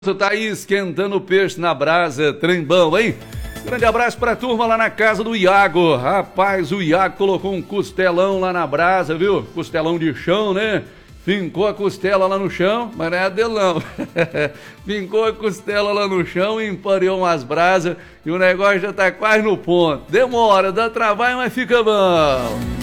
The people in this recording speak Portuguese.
Você tá aí esquentando o peixe na brasa, trembão, hein? Grande abraço pra turma lá na casa do Iago. Rapaz, o Iago colocou um costelão lá na brasa, viu? Costelão de chão, né? Fincou a costela lá no chão, mas não é adelão. Fincou a costela lá no chão, empareou umas brasas e o negócio já tá quase no ponto. Demora, dá trabalho, mas fica bom.